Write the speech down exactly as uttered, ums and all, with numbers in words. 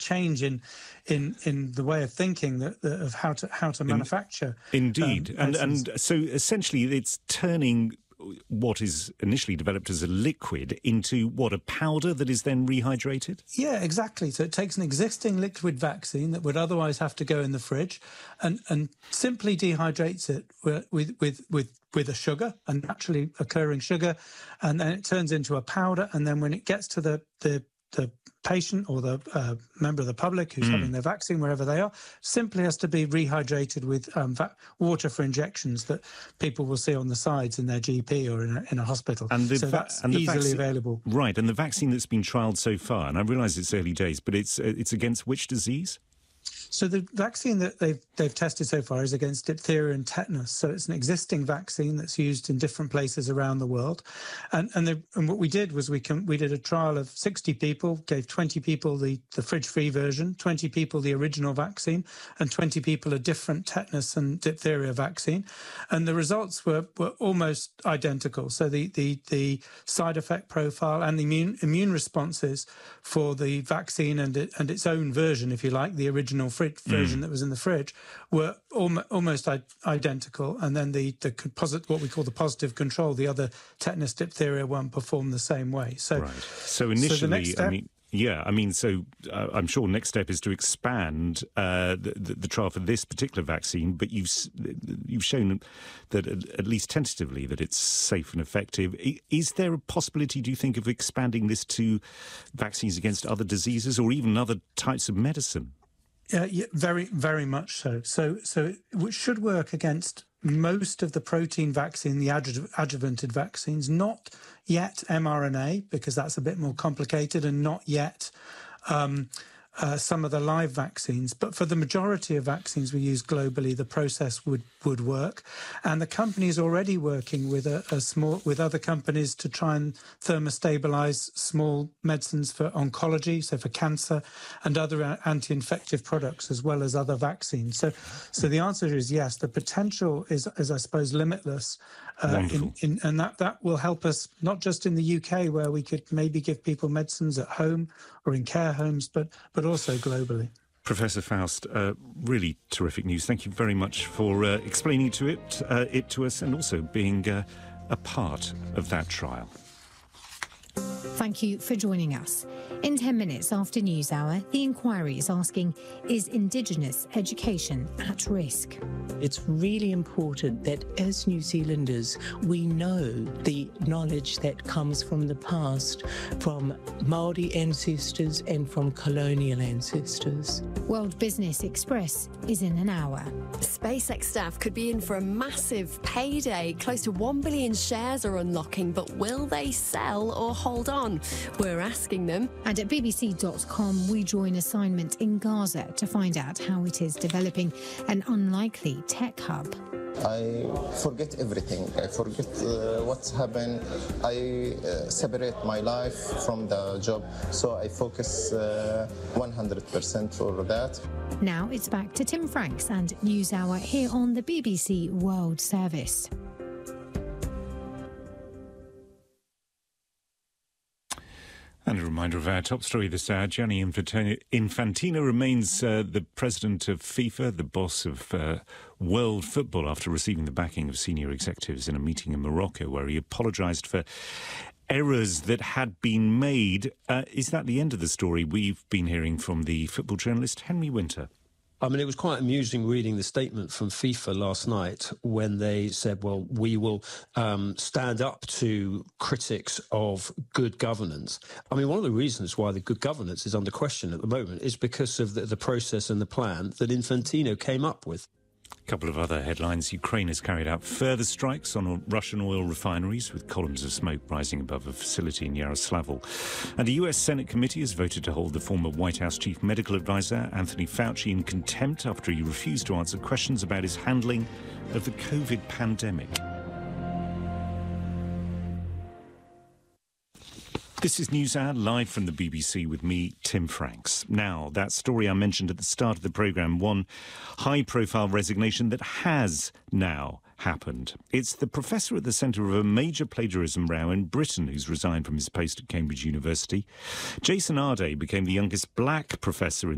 change in in in the way of thinking that, that of how to how to manufacture. Indeed, um, and and so essentially, it's turning what is initially developed as a liquid into what, a powder that is then rehydrated? Yeah, exactly. So it takes an existing liquid vaccine that would otherwise have to go in the fridge, and and simply dehydrates it with with with with a sugar, a naturally occurring sugar, and then it turns into a powder. And then when it gets to the the the patient or the uh, member of the public who's mm. having their vaccine, wherever they are, simply has to be rehydrated with um, va- water for injections that people will see on the sides in their G P or in a, in a hospital. And the so va- that's and the easily vac- available. Right, and the vaccine that's been trialled so far, and I realise it's early days, but it's uh, it's against which disease? So the vaccine that they've they've tested so far is against diphtheria and tetanus. So it's an existing vaccine that's used in different places around the world. And and, the, and what we did was we can, we did a trial of sixty people, gave twenty people the, the fridge-free version, twenty people the original vaccine, and twenty people a different tetanus and diphtheria vaccine. And the results were, were almost identical. So the, the, the side effect profile and the immune, immune responses for the vaccine and, it, and its own version, if you like, the original fridge version mm. that was in the fridge, were al- almost I- identical. And then the, the composite, what we call the positive control, the other tetanus diphtheria one, performed the same way. So, right. so initially, so the next step, I mean, yeah, I mean, so uh, I'm sure next step is to expand uh, the, the, the trial for this particular vaccine, but you've you've shown that at least tentatively that it's safe and effective. Is there a possibility, do you think, of expanding this to vaccines against other diseases or even other types of medicine? Uh, yeah, very, very much so. So, so it should work against most of the protein vaccine, the adju- adjuvanted vaccines, not yet mRNA, because that's a bit more complicated, and not yet um, uh, some of the live vaccines. But for the majority of vaccines we use globally, the process would, would work. And the company is already working with a, a small with other companies to try and thermostabilize small medicines for oncology, so for cancer, and other anti-infective products, as well as other vaccines. So, so the answer is yes. The potential is, is I suppose, limitless, uh, in, in, and that that will help us not just in the U K, where we could maybe give people medicines at home or in care homes, but but also globally. Professor Faust, uh, really terrific news. Thank you very much for uh, explaining to it, uh, it to us, and also being uh, a part of that trial. Thank you for joining us. In ten minutes after News Hour, The Inquiry is asking, is Indigenous education at risk? It's really important that as New Zealanders, we know the knowledge that comes from the past, from Māori ancestors and from colonial ancestors. World Business Express is in an hour. SpaceX staff could be in for a massive payday. Close to one billion shares are unlocking, but will they sell or hold on? We're asking them. And at b b c dot com, we join assignment in Gaza to find out how it is developing an unlikely tech hub. I forget everything. I forget uh, what's happened. I uh, separate my life from the job, so I focus uh, one hundred percent for that. Now it's back to Tim Franks and News Hour here on the B B C World Service. And a reminder of our top story this hour. Gianni Infantino, Infantino remains uh, the president of FIFA, the boss of uh, world football, after receiving the backing of senior executives in a meeting in Morocco where he apologised for errors that had been made. Uh, is that the end of the story? We've been hearing from the football journalist Henry Winter. I mean, it was quite amusing reading the statement from FIFA last night when they said, well, we will um, stand up to critics of good governance. I mean, one of the reasons why the good governance is under question at the moment is because of the, the process and the plan that Infantino came up with. A couple of other headlines. Ukraine has carried out further strikes on Russian oil refineries, with columns of smoke rising above a facility in Yaroslavl. And a U S Senate committee has voted to hold the former White House chief medical advisor, Anthony Fauci, in contempt after he refused to answer questions about his handling of the COVID pandemic. This is News Hour, live from the B B C with me, Tim Franks. Now, that story I mentioned at the start of the programme, one high-profile resignation that has now happened. It's the professor at the centre of a major plagiarism row in Britain who's resigned from his post at Cambridge University. Jason Arday became the youngest black professor in